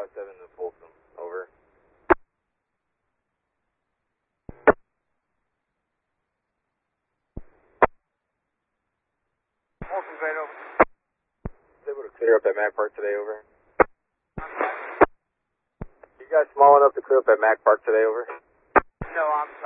7 to Folsom, over. Folsom, great, over. Able to clear up at Mac Park today, over. You guys small enough to clear up at Mac Park today, over? No, I'm